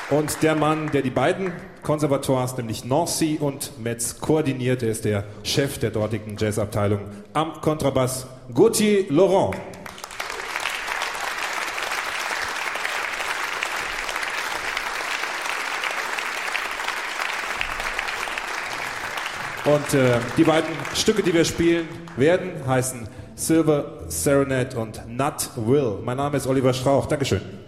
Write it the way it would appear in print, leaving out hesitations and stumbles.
Und der Mann, der die beiden Konservatoires, nämlich Nancy und Metz, koordiniert, der ist der Chef der dortigen Jazzabteilung am Kontrabass, Gauthier Laurent. Und die beiden Stücke, die wir spielen werden, heißen Silver Serenade und Nut Will. Mein Name ist Oliver Strauch. Dankeschön.